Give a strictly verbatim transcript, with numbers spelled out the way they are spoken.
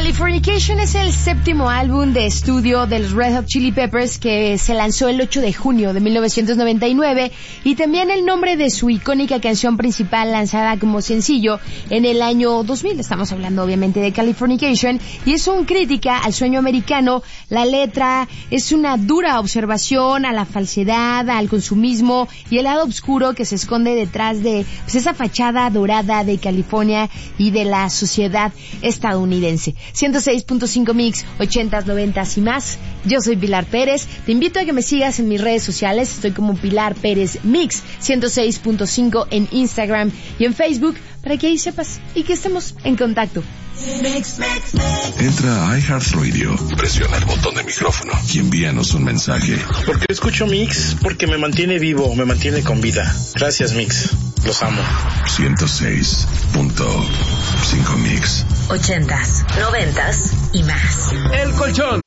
Californication es el séptimo álbum de estudio de los Red Hot Chili Peppers que se lanzó el ocho de junio de mil novecientos noventa y nueve y también el nombre de su icónica canción principal lanzada como sencillo en el año dos mil. Estamos hablando obviamente de Californication y es una crítica al sueño americano. La letra es una dura observación a la falsedad, al consumismo y el lado oscuro que se esconde detrás de pues, esa fachada dorada de California y de la sociedad estadounidense. ciento seis punto cinco Mix, ochentas, noventas y más. Yo soy Pilar Pérez. Te invito a que me sigas en mis redes sociales. Estoy como Pilar Pérez Mix ciento seis punto cinco en Instagram y en Facebook para que ahí sepas y que estemos en contacto. Entra a iHeartRadio, presiona el botón de micrófono y envíanos un mensaje. Porque escucho Mix, porque me mantiene vivo, me mantiene con vida. Gracias, Mix. Los amo. ciento seis punto cinco Mix. Ochentas, noventas y más. El Colchón.